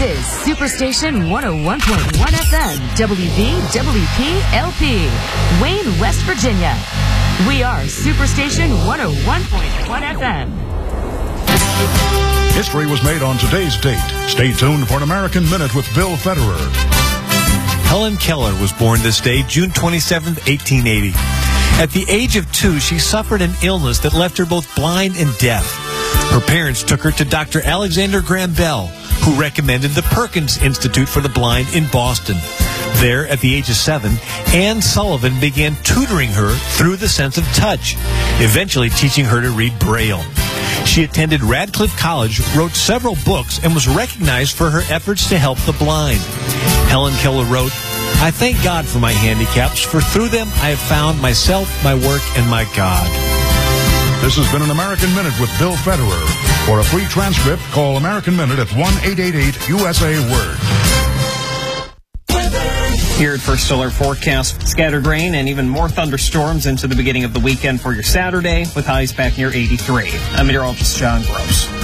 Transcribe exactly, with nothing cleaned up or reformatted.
is Superstation one oh one point one F M, W V W P L P, Wayne, West Virginia. We are Superstation one oh one point one F M. History was made on today's date. Stay tuned for an American Minute with Bill Federer. Helen Keller was born this day, June twenty-seventh, eighteen eighty. At the age of two, she suffered an illness that left her both blind and deaf. Her parents took her to Doctor Alexander Graham Bell, who recommended the Perkins Institute for the Blind in Boston. There, at the age of seven, Anne Sullivan began tutoring her through the sense of touch, eventually teaching her to read Braille. She attended Radcliffe College, wrote several books, and was recognized for her efforts to help the blind. Helen Keller wrote, "I thank God for my handicaps, for through them I have found myself, my work, and my God." This has been an American Minute with Bill Federer. For a free transcript, call American Minute at one eight eight eight U S A Word. Here at First Alert Forecast, scattered rain and even more thunderstorms into the beginning of the weekend for your Saturday, with highs back near eighty-three. I'm meteorologist John Gross.